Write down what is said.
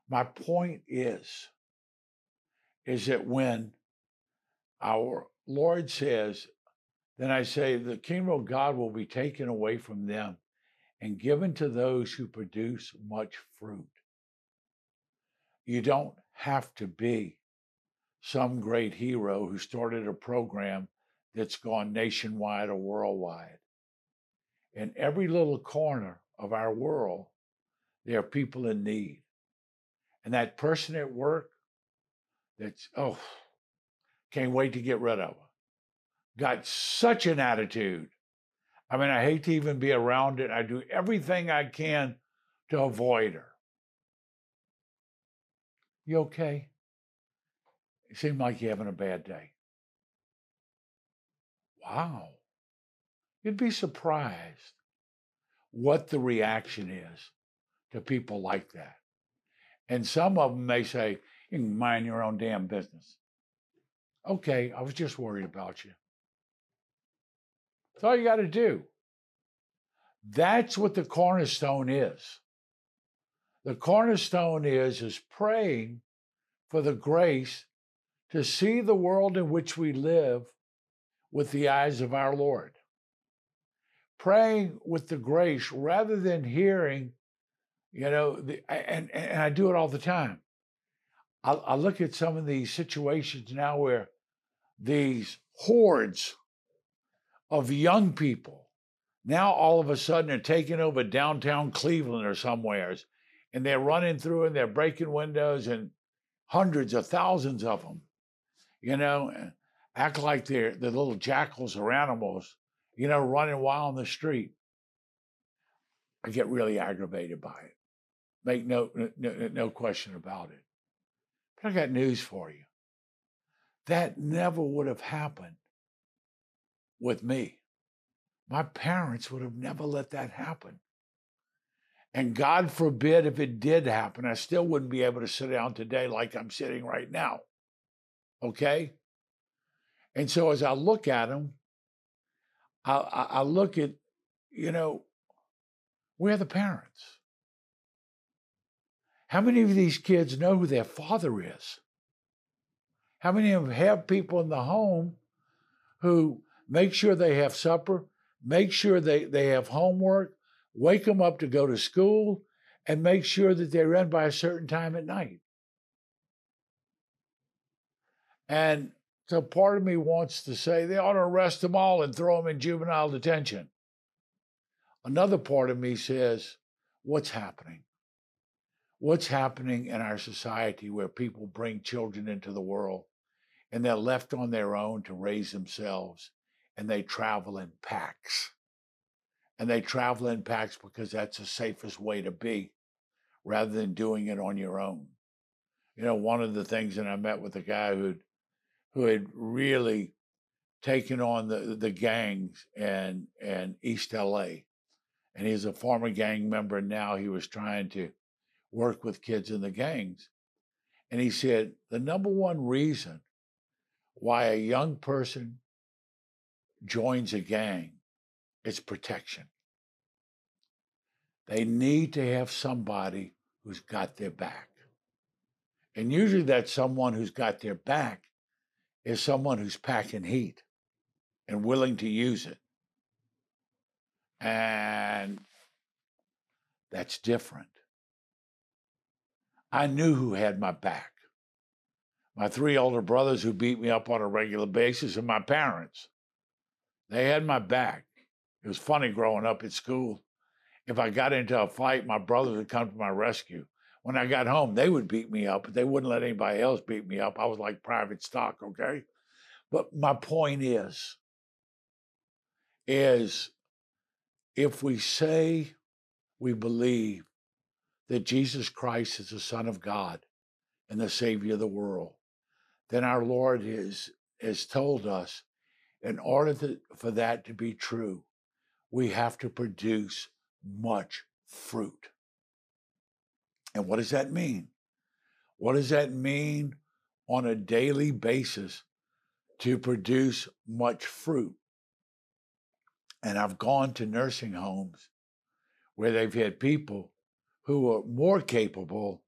My point is that when our Lord says, then I say, the kingdom of God will be taken away from them and given to those who produce much fruit. You don't have to be some great hero who started a program that's gone nationwide or worldwide. In every little corner of our world, there are people in need. And that person at work that's, oh, can't wait to get rid of her, got such an attitude. I mean, I hate to even be around it. I do everything I can to avoid her. You okay? It seemed like you're having a bad day. Wow. You'd be surprised what the reaction is to people like that. And some of them may say, you can mind your own damn business. Okay, I was just worried about you. That's all you got to do. That's what the cornerstone is. The cornerstone is praying for the grace to see the world in which we live with the eyes of our Lord. Praying with the grace rather than hearing, and I do it all the time. I look at some of these situations now where these hordes of young people now all of a sudden are taking over downtown Cleveland or somewheres, and they're running through and they're breaking windows, and hundreds of thousands of them, act like they're the little jackals or animals, running wild in the street. I get really aggravated by it. Make no question about it. But I got news for you. That never would have happened with me. My parents would have never let that happen. And God forbid if it did happen, I still wouldn't be able to sit down today like I'm sitting right now. Okay? And so as I look at them, I look at, we're the parents. How many of these kids know who their father is? How many of them have people in the home who make sure they have supper, make sure they have homework, wake them up to go to school, and make sure that they're in by a certain time at night? And so part of me wants to say they ought to arrest them all and throw them in juvenile detention. Another part of me says, what's happening? What's happening in our society where people bring children into the world and they're left on their own to raise themselves, and they travel in packs? And they travel in packs because that's the safest way to be rather than doing it on your own. One of the things that I met with a guy who had really taken on the gangs in East LA. And he's a former gang member. And now he was trying to work with kids in the gangs. And he said, the number one reason why a young person joins a gang is protection. They need to have somebody who's got their back. And usually that someone who's got their back is someone who's packing heat and willing to use it. And that's different. I knew who had my back. My three older brothers who beat me up on a regular basis, and my parents. They had my back. It was funny growing up at school. If I got into a fight, my brothers would come to my rescue. When I got home, they would beat me up, but they wouldn't let anybody else beat me up. I was like private stock, okay? But my point is if we say we believe that Jesus Christ is the Son of God and the Savior of the world, then our Lord has told us, in order for that to be true, we have to produce much fruit. And what does that mean? What does that mean on a daily basis to produce much fruit? And I've gone to nursing homes where they've had people who are more capable